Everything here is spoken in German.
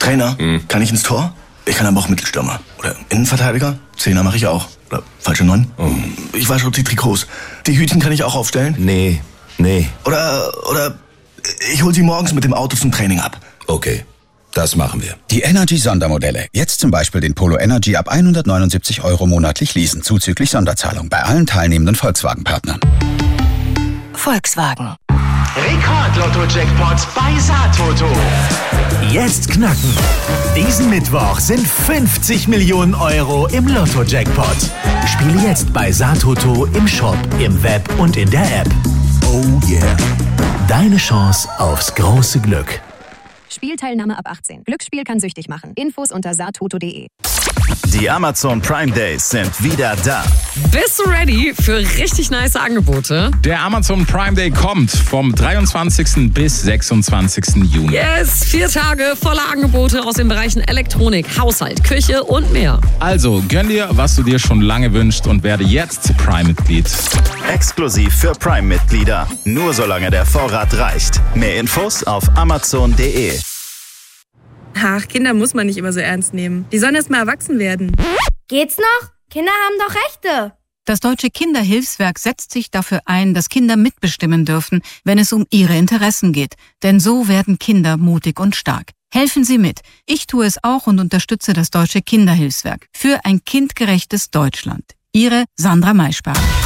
Trainer, kann ich ins Tor? Ich kann aber auch Mittelstürmer. Oder Innenverteidiger? Zehner mache ich auch. Oder falsche 9? Ich wasche die Trikots. Die Hütchen kann ich auch aufstellen? Nee. Oder ich hol sie morgens mit dem Auto zum Training ab. Okay, das machen wir. Die Energy-Sondermodelle. Jetzt zum Beispiel den Polo Energy ab 179 € monatlich leasen, zuzüglich Sonderzahlung bei allen teilnehmenden Volkswagen-Partnern. Volkswagen. Rekord-Lotto-Jackpot bei Saartoto. Jetzt knacken. Diesen Mittwoch sind 50 Millionen € im Lotto-Jackpot. Spiele jetzt bei Saartoto im Shop, im Web und in der App. Oh yeah. Deine Chance aufs große Glück. Spielteilnahme ab 18. Glücksspiel kann süchtig machen. Infos unter saartoto.de. Die Amazon Prime Days sind wieder da. Bist du ready für richtig nice Angebote? Der Amazon Prime Day kommt vom 23. bis 26. Juni. Yes, 4 Tage voller Angebote aus den Bereichen Elektronik, Haushalt, Küche und mehr. Also gönn dir, was du dir schon lange wünschst und werde jetzt Prime-Mitglied. Exklusiv für Prime-Mitglieder. Nur solange der Vorrat reicht. Mehr Infos auf amazon.de. Ach, Kinder muss man nicht immer so ernst nehmen. Die sollen erst mal erwachsen werden. Geht's noch? Kinder haben doch Rechte. Das Deutsche Kinderhilfswerk setzt sich dafür ein, dass Kinder mitbestimmen dürfen, wenn es um ihre Interessen geht. Denn so werden Kinder mutig und stark. Helfen Sie mit. Ich tue es auch und unterstütze das Deutsche Kinderhilfswerk für ein kindgerechtes Deutschland. Ihre Sandra Maischberger.